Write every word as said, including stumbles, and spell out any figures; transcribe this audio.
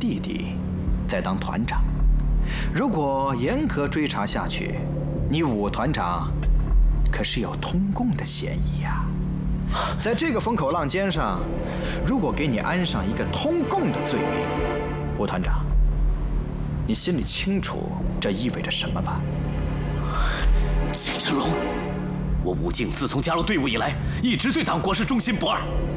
弟弟在当团长。如果严格追查下去，你武团长可是有通共的嫌疑呀。在这个风口浪尖上，如果给你安上一个通共的罪名，武团长，你心里清楚这意味着什么吧？ 景真龙，我武敬自从加入队伍以来，一直对党国是忠心不二。